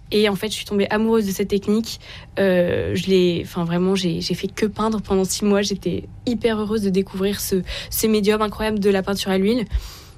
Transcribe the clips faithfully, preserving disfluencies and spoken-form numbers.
Et en fait, je suis tombée amoureuse de cette technique. Euh, je l'ai, enfin vraiment, j'ai, j'ai fait que peindre pendant six mois. J'étais hyper heureuse de découvrir ce, ce médium incroyable de la peinture à l'huile.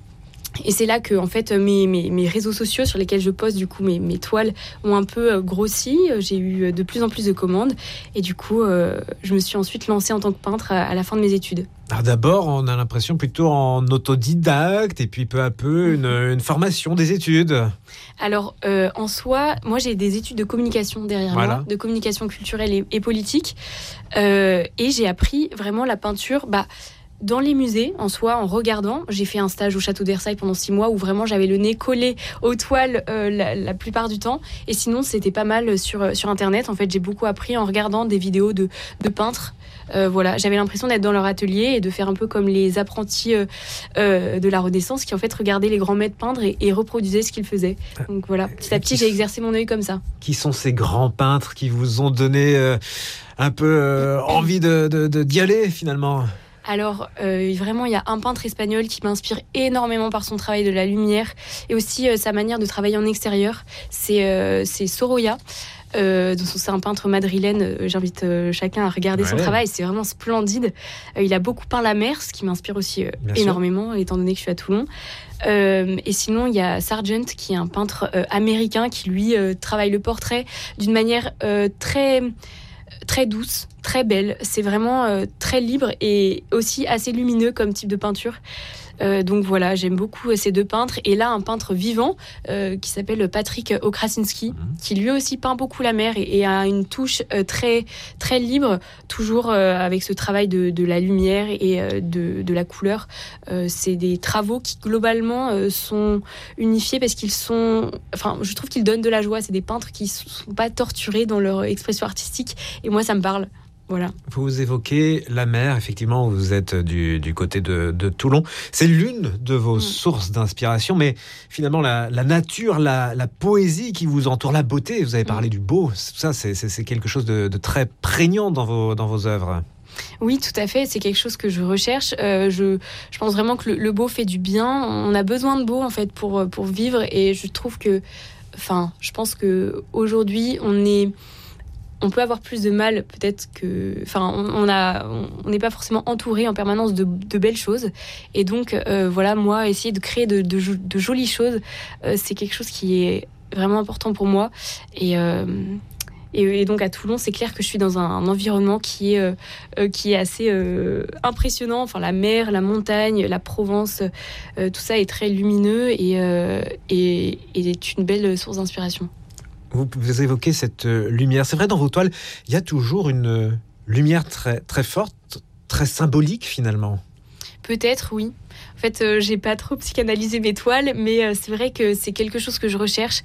Et c'est là que en fait mes, mes, mes réseaux sociaux sur lesquels je poste du coup mes, mes toiles ont un peu grossi. J'ai eu de plus en plus de commandes et du coup euh, je me suis ensuite lancée en tant que peintre à, à la fin de mes études. Alors d'abord, on a l'impression plutôt en autodidacte et puis peu à peu une, une formation, des études. Alors euh, en soi, moi j'ai des études de communication derrière Voilà. moi, de communication culturelle et, et politique, euh, et j'ai appris vraiment la peinture. Bah, dans les musées, en soi, en regardant, j'ai fait un stage au château d'Ersailles pendant six mois où vraiment j'avais le nez collé aux toiles euh, la, la plupart du temps. Et sinon, c'était pas mal sur, sur Internet. En fait, j'ai beaucoup appris en regardant des vidéos de, de peintres. Euh, voilà, j'avais l'impression d'être dans leur atelier et de faire un peu comme les apprentis euh, euh, de la Renaissance qui en fait regardaient les grands maîtres peindre et, et reproduisaient ce qu'ils faisaient. Donc voilà, petit à petit, j'ai exercé mon œil comme ça. Qui sont ces grands peintres qui vous ont donné euh, un peu euh, envie de, de, de, d'y aller finalement ? Alors, euh, vraiment, il y a un peintre espagnol qui m'inspire énormément par son travail de la lumière et aussi euh, sa manière de travailler en extérieur. C'est, euh, c'est Sorolla. Euh, donc c'est un peintre madrilène. Euh, j'invite euh, chacun à regarder ouais. son travail. C'est vraiment splendide. Euh, il a beaucoup peint la mer, ce qui m'inspire aussi euh, énormément, étant donné que je suis à Toulon. Euh, et sinon, il y a Sargent, qui est un peintre euh, américain qui, lui, euh, travaille le portrait d'une manière euh, très... très douce, très belle. C'est vraiment euh, très libre et aussi assez lumineux comme type de peinture. Euh, donc voilà, j'aime beaucoup ces deux peintres. Et là, un peintre vivant euh, qui s'appelle Patrick Okrasinski, mmh. qui lui aussi peint beaucoup la mer et, et a une touche euh, très, très libre, toujours euh, avec ce travail de, de la lumière et euh, de, de la couleur. Euh, c'est des travaux qui globalement euh, sont unifiés parce qu'ils sont... Enfin, je trouve qu'ils donnent de la joie. C'est des peintres qui ne sont pas torturés dans leur expression artistique. Et moi, ça me parle. Voilà. Vous évoquez la mer, effectivement, vous êtes du, du côté de, de Toulon. C'est l'une de vos mmh. sources d'inspiration, mais finalement, la, la nature, la, la poésie qui vous entoure, la beauté, vous avez parlé mmh. du beau, tout ça, c'est, c'est, c'est quelque chose de, de très prégnant dans vos, dans vos œuvres. Oui, tout à fait. C'est quelque chose que je recherche. Euh, je, je pense vraiment que le, le beau fait du bien. On a besoin de beau, en fait, pour, pour vivre. Et je trouve que... Enfin, je pense qu'aujourd'hui, on est... On peut avoir plus de mal, peut-être que... Enfin, on a, on n'est pas forcément entouré en permanence de, de belles choses. Et donc, euh, voilà, moi, essayer de créer de, de, de jolies choses, euh, c'est quelque chose qui est vraiment important pour moi. Et, euh, et, et donc, à Toulon, c'est clair que je suis dans un, un environnement qui est, euh, qui est assez euh, impressionnant. Enfin, la mer, la montagne, la Provence, euh, tout ça est très lumineux et, euh, et, et est une belle source d'inspiration. Vous, vous évoquez cette lumière. C'est vrai, dans vos toiles, il y a toujours une lumière très, très forte, très symbolique, finalement. Peut-être, oui. En fait, euh, j'ai pas trop psychanalysé mes toiles, mais euh, c'est vrai que c'est quelque chose que je recherche.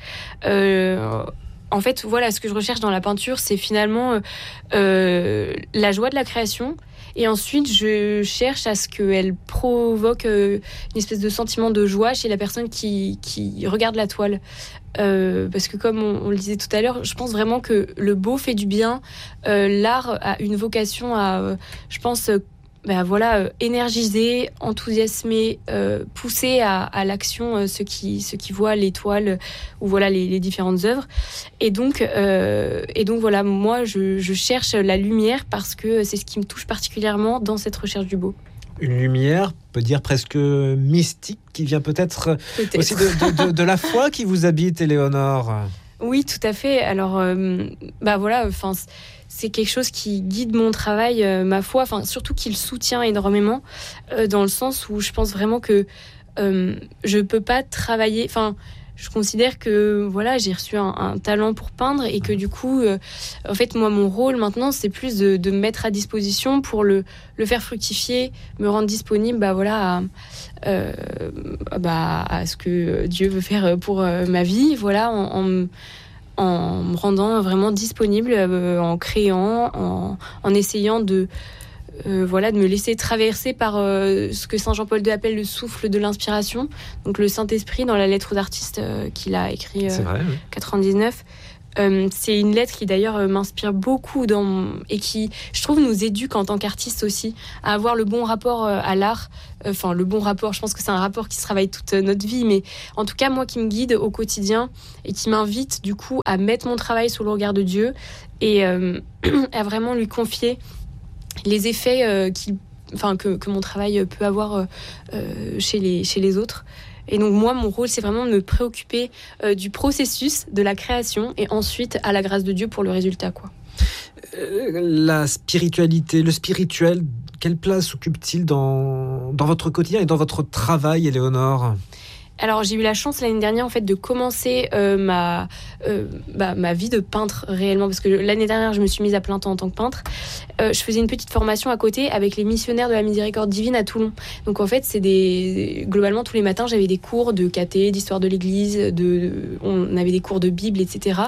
Euh, en fait, voilà, ce que je recherche dans la peinture, c'est finalement euh, la joie de la création. Et ensuite, je cherche à ce qu'elle provoque euh, une espèce de sentiment de joie chez la personne qui, qui regarde la toile. Euh, parce que comme on, on le disait tout à l'heure, je pense vraiment que le beau fait du bien. Euh, l'art a une vocation à, euh, je pense, euh, bah, voilà, euh, énergiser, enthousiasmer, euh, pousser à, à l'action euh, ceux qui, ceux qui voient les toiles ou voilà les, les différentes œuvres. Et donc, euh, et donc voilà, moi, je, je cherche la lumière parce que c'est ce qui me touche particulièrement dans cette recherche du beau. Une lumière, on peut dire presque mystique, qui vient peut-être, peut-être. aussi de, de, de, de la foi qui vous habite, Éléonore. Oui, tout à fait. Alors, euh, bah voilà, enfin, c'est quelque chose qui guide mon travail, euh, ma foi, enfin, surtout qu'il soutient énormément, euh, dans le sens où je pense vraiment que euh, je peux pas travailler, enfin, je considère que voilà, j'ai reçu un, un talent pour peindre et que du coup, euh, en fait, moi, mon rôle maintenant, c'est plus de, de me mettre à disposition pour le, le faire fructifier, me rendre disponible, bah voilà, à, euh, bah, à ce que Dieu veut faire pour euh, ma vie, voilà, en, en, en me rendant vraiment disponible, euh, en créant, en, en essayant de euh, voilà, de me laisser traverser par euh, ce que Saint Jean-Paul deux appelle le souffle de l'inspiration, donc le Saint-Esprit dans la lettre aux artistes euh, qu'il a écrit euh, en quatre-vingt-dix-neuf. Euh, c'est une lettre qui d'ailleurs euh, m'inspire beaucoup dans mon... et qui, je trouve, nous éduque en tant qu'artiste aussi à avoir le bon rapport euh, à l'art. Enfin, euh, le bon rapport, je pense que c'est un rapport qui se travaille toute euh, notre vie, mais en tout cas, moi qui me guide au quotidien et qui m'invite du coup à mettre mon travail sous le regard de Dieu et euh, à vraiment lui confier les effets euh, qu'il... enfin, que, que mon travail peut avoir euh, chez les, chez les autres. Et donc moi, mon rôle, c'est vraiment de me préoccuper euh, du processus de la création et ensuite à la grâce de Dieu pour le résultat, quoi. Euh, la spiritualité, le spirituel, quelle place occupe-t-il dans, dans votre quotidien et dans votre travail, Éléonore ? Alors j'ai eu la chance l'année dernière en fait de commencer euh, ma euh, bah, ma vie de peintre réellement, parce que l'année dernière je me suis mise à plein temps en tant que peintre. Euh, je faisais une petite formation à côté avec les missionnaires de la Miséricorde divine à Toulon. Donc en fait c'est des globalement tous les matins j'avais des cours de caté, d'histoire de l'Église, de, de on avait des cours de Bible, et cetera.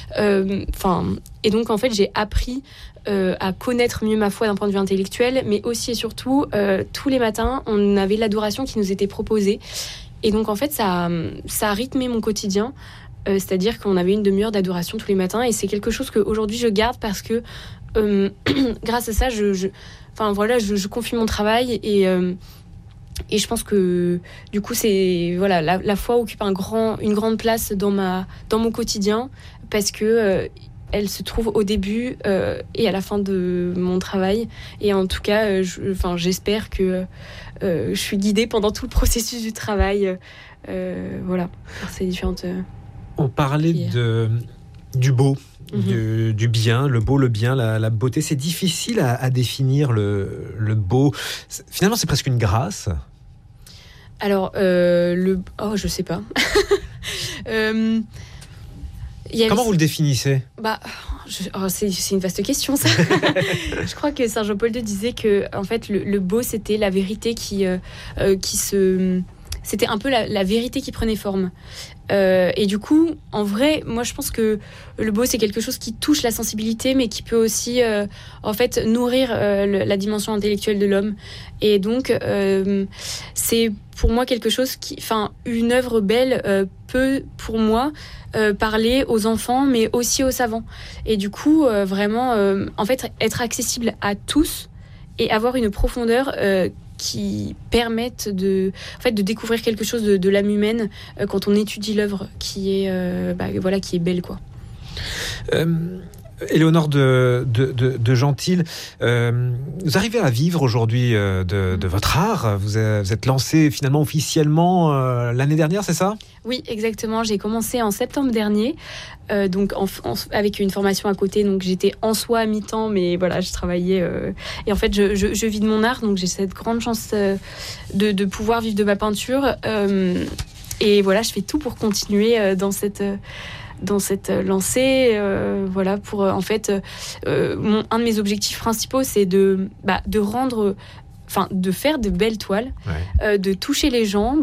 Enfin euh, et donc en fait j'ai appris Euh, à connaître mieux ma foi d'un point de vue intellectuel, mais aussi et surtout euh, tous les matins on avait l'adoration qui nous était proposée. Et donc, en fait, ça, ça a rythmé mon quotidien. Euh, c'est-à-dire qu'on avait une demi-heure d'adoration tous les matins. Et c'est quelque chose qu'aujourd'hui, je garde parce que euh, grâce à ça, je, je, enfin, voilà, je, je confie mon travail. Et, euh, et je pense que, du coup, c'est, voilà, la, la foi occupe un grand, une grande place dans, ma, dans mon quotidien parce que euh, elle se trouve au début euh, et à la fin de mon travail. Et en tout cas, euh, je, enfin, j'espère que euh, je suis guidée pendant tout le processus du travail. Euh, voilà, par ces différentes... Euh, On parlait de, du beau, mm-hmm. du, du bien, le beau, le bien, la, la beauté. C'est difficile à, à définir le, le beau. C'est, finalement, c'est presque une grâce. Alors, euh, le... Oh, je sais pas. euh... Avait... Comment vous le définissez ? Bah, je... oh, c'est, c'est une vaste question, ça. Je crois que Saint Jean-Paul deux disait que, en fait, le, le beau, c'était la vérité qui, euh, euh, qui se... C'était un peu la, la vérité qui prenait forme. Euh, et du coup, en vrai, moi, je pense que le beau, c'est quelque chose qui touche la sensibilité, mais qui peut aussi, euh, en fait, nourrir euh, le, la dimension intellectuelle de l'homme. Et donc, euh, c'est pour moi quelque chose qui... Enfin, une œuvre belle euh, peut, pour moi, euh, parler aux enfants, mais aussi aux savants. Et du coup, euh, vraiment, euh, en fait, être accessible à tous et avoir une profondeur... Euh, qui permettent de, en fait, de découvrir quelque chose de, de l'âme humaine euh, quand on étudie l'œuvre qui est, euh, bah, voilà, qui est belle, quoi. Euh, Éléonore de, de, de, de Gentil, euh, vous arrivez à vivre aujourd'hui euh, de, de votre art. Vous, avez, vous êtes lancée finalement officiellement euh, l'année dernière, c'est ça ? Oui, exactement. J'ai commencé en septembre dernier, euh, donc en, en, avec une formation à côté. Donc j'étais en soi à mi-temps, mais voilà, je travaillais. Euh, et en fait, je, je, je vis de mon art, donc j'ai cette grande chance euh, de, de pouvoir vivre de ma peinture. Euh, et voilà, je fais tout pour continuer euh, dans cette... Euh, dans cette lancée, euh, voilà, pour euh, en fait, euh, mon, un de mes objectifs principaux, c'est de, bah, de rendre, enfin, de faire de belles toiles, ouais. euh, de toucher les gens,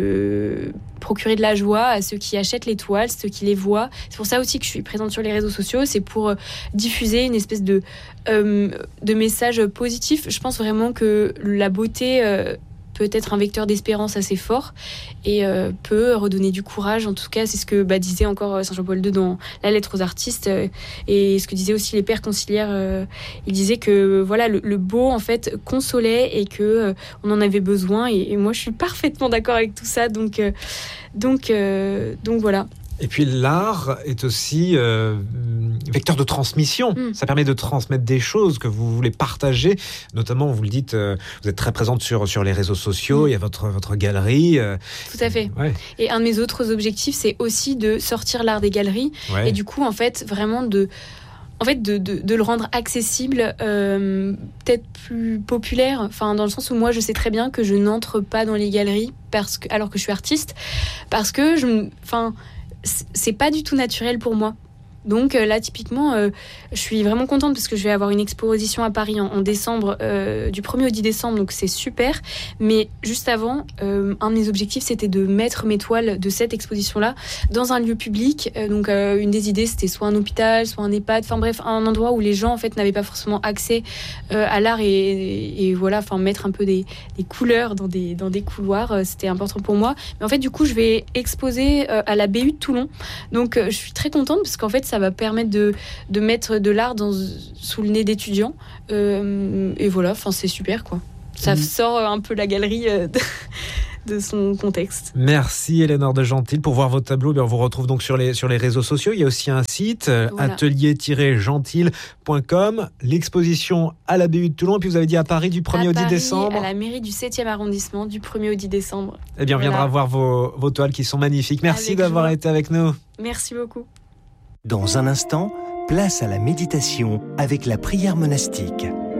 de procurer de la joie à ceux qui achètent les toiles, ceux qui les voient. C'est pour ça aussi que je suis présente sur les réseaux sociaux, c'est pour euh, diffuser une espèce de, euh, de message positif. Je pense vraiment que la beauté... Euh, peut être un vecteur d'espérance assez fort et euh, peut redonner du courage. En tout cas, c'est ce que bah, disait encore Saint Jean-Paul deux dans la lettre aux artistes euh, et ce que disaient aussi les pères conciliaires. Euh, il disait que voilà, le, le beau en fait consolait et que euh, on en avait besoin. Et, et moi, je suis parfaitement d'accord avec tout ça. Donc, euh, donc, euh, donc voilà. Et puis l'art est aussi euh, vecteur de transmission. Mmh. Ça permet de transmettre des choses que vous voulez partager. Notamment, vous le dites, euh, vous êtes très présente sur, sur les réseaux sociaux. Mmh. Il y a votre, votre galerie. Euh, Tout à fait. Ouais. Et un de mes autres objectifs, c'est aussi de sortir l'art des galeries. Ouais. Et du coup, en fait, vraiment de... En fait, de, de, de le rendre accessible, euh, peut-être plus populaire, enfin, dans le sens où moi, je sais très bien que je n'entre pas dans les galeries parce que, alors que je suis artiste, parce que je... Enfin, c'est pas du tout naturel pour moi. Donc euh, là, typiquement, euh, je suis vraiment contente parce que je vais avoir une exposition à Paris en, en décembre, euh, du premier au dix décembre, donc c'est super. Mais juste avant, euh, un de mes objectifs, c'était de mettre mes toiles de cette exposition-là dans un lieu public. Euh, donc euh, une des idées, c'était soit un hôpital, soit un EHPAD, enfin bref, un endroit où les gens en fait n'avaient pas forcément accès euh, à l'art et, et, et voilà, enfin mettre un peu des, des couleurs dans des, dans des couloirs, euh, c'était important pour moi. Mais en fait, du coup, je vais exposer euh, à la B U de Toulon. Donc euh, je suis très contente parce qu'en fait, ça va permettre de, de mettre de l'art dans, sous le nez d'étudiants. Euh, et voilà, enfin, c'est super, quoi. Ça mmh. sort un peu la galerie euh, de, de son contexte. Merci Éléonore de Gentil. Pour voir vos tableaux, on vous retrouve donc sur les, sur les réseaux sociaux. Il y a aussi un site, voilà. atelier tiret gentil point com. L'exposition à la B U de Toulon. Et puis vous avez dit à Paris du premier à au Paris, dix décembre. À la mairie du septième arrondissement du premier au dix décembre. Eh bien, on viendra voilà. voir vos, vos toiles qui sont magnifiques. Merci avec d'avoir joie. été avec nous. Merci beaucoup. Dans un instant, place à la méditation avec la prière monastique.